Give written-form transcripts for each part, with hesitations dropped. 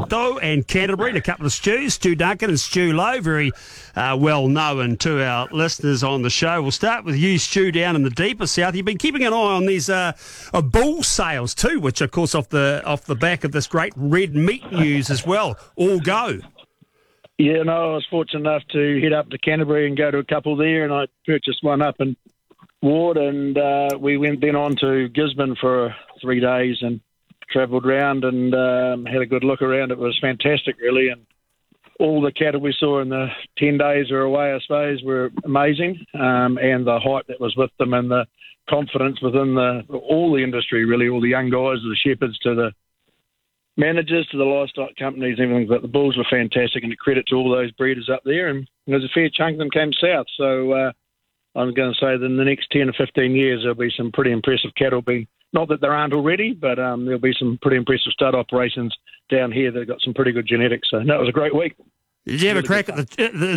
Toto and Canterbury, and a couple of Stews, Stu Duncan and Stu Lowe, very well known to our listeners on the show. We'll start with you, Stu, down in the deeper south. You've been keeping an eye on these bull sales too, which of course off the back of this great red meat news as well. All go. Yeah, no, I was fortunate enough to head up to Canterbury and go to a couple there, and I purchased one up in Ward, and we went then on to Gisborne for 3 days and travelled around and had a good look around. It was fantastic, really, and all the cattle we saw in the 10 days we were away, I suppose, were amazing, and the hype that was with them and the confidence within all the industry, really, all the young guys, the shepherds to the managers to the livestock companies and everything, but the bulls were fantastic, and a credit to all those breeders up there, and there's a fair chunk of them came south, so I'm going to say that in the next 10 or 15 years there'll be some pretty impressive cattle not that there aren't already, but there'll be some pretty impressive stud operations down here that have got some pretty good genetics, so no, it was a great week. Did you have a crack at the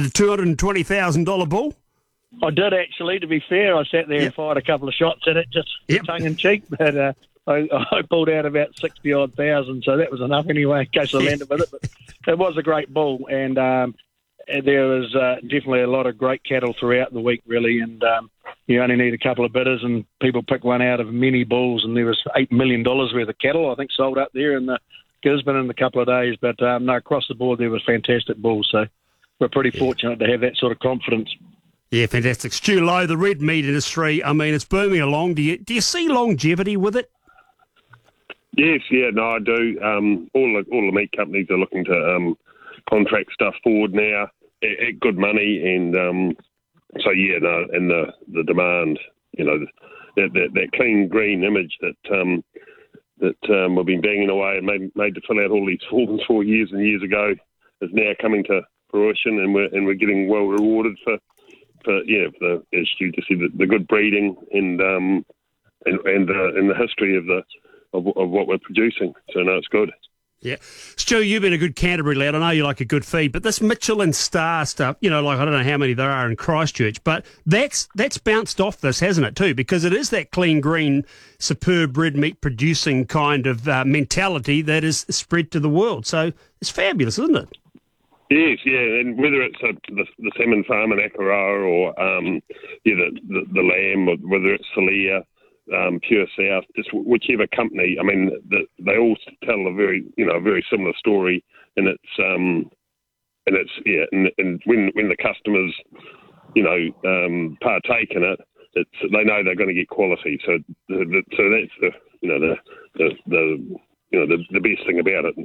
$220,000 bull? I did, actually, to be fair. I sat there and fired a couple of shots at it, just tongue-in-cheek, but I pulled out about 60-odd thousand, so that was enough anyway, in case I landed with it. But it was a great bull, and there was definitely a lot of great cattle throughout the week, really, and you only need a couple of bidders, and people pick one out of many bulls, and there was $8 million worth of cattle, I think, sold up there in the Gisborne in a couple of days. But no, across the board, there was fantastic bulls, so we're pretty fortunate to have that sort of confidence. Yeah, fantastic. Stu Lowe, the red meat industry, I mean, it's booming along. Do you see longevity with it? Yes, yeah, no, I do. All the meat companies are looking to contract stuff forward now at good money, and so yeah, no, and the demand, you know, that clean green image that we've been banging away and made to fill out all these forms 4 years and years ago is now coming to fruition, and we're getting well rewarded for as Stu just said, the good breeding and the history of what we're producing. So no, it's good. Yeah. Stu, you've been a good Canterbury lad. I know you like a good feed, but this Michelin star stuff, you know, like I don't know how many there are in Christchurch, but that's bounced off this, hasn't it, too? Because it is that clean, green, superb red meat producing kind of mentality that is spread to the world. So it's fabulous, isn't it? Yes, yeah, and whether it's the salmon farm in Akaroa or the lamb, or whether it's Salia, Pure South, just whichever company. I mean, they all tell a very similar story, and and when the customers partake in it, they know they're going to get quality. So that's the best thing about it.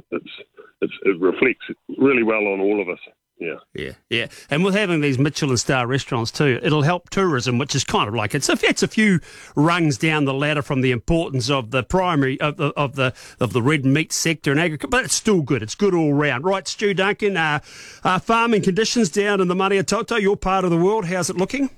It reflects really well on all of us. Yeah. And with having these Michelin star restaurants too, it'll help tourism, which is kind of like it's a few rungs down the ladder from the importance of the primary of the red meat sector and agriculture, but it's still good. It's good all round. Right, Stu Duncan, farming conditions down in the Maria Toto, your part of the world, how's it looking?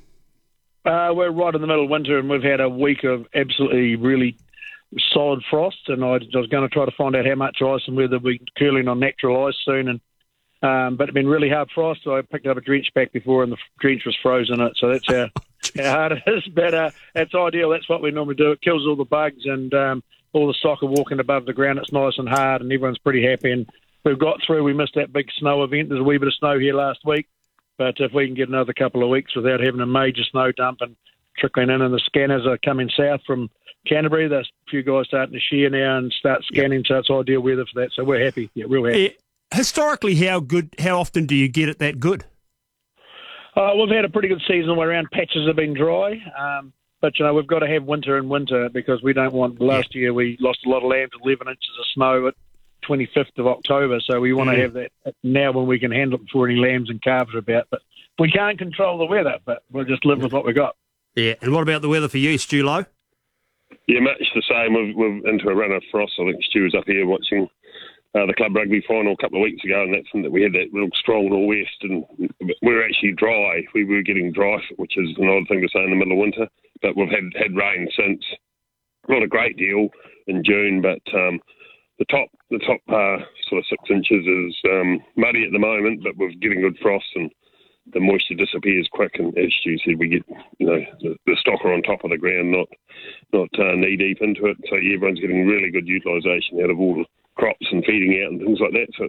We're right in the middle of winter, and we've had a week of absolutely really solid frost, and I was going to try to find out how much ice and whether we're curling on natural ice soon, and but it's been really hard frost, so I picked up a drench pack before, and the drench was frozen in it, so that's how hard it is, but it's ideal. That's what we normally do. It kills all the bugs, and all the stock are walking above the ground. It's nice and hard, and everyone's pretty happy, and we've got through. We missed that big snow event. There's a wee bit of snow here last week, but if we can get another couple of weeks without having a major snow dump and trickling in, and the scanners are coming south from Canterbury, there's a few guys starting to shear now and start scanning, so it's ideal weather for that. So we're happy, real happy. Yeah. Historically, how often do you get it that good? We've had a pretty good season where around patches have been dry, but we've got to have winter in winter because we don't want. Last year we lost a lot of lambs, 11 inches of snow at 25th of October, so we want to have that now when we can handle it before any lambs and calves are about. But we can't control the weather, but we'll just live with what we got. Yeah, and what about the weather for you, Stu Lowe? Yeah, much the same. We're into a run of frost. I think Stu was up here watching the club rugby final a couple of weeks ago, and that's when we had that real strong nor'west, and we're actually dry. We were getting dry, which is an odd thing to say in the middle of winter, but we've had rain since. Not a great deal in June, but the top sort of 6 inches is muddy at the moment, but we're getting good frost, and the moisture disappears quick, and as Stu said, we get the stock are on top of the ground, not knee deep into it. So everyone's getting really good utilisation out of all the crops and feeding out and things like that. So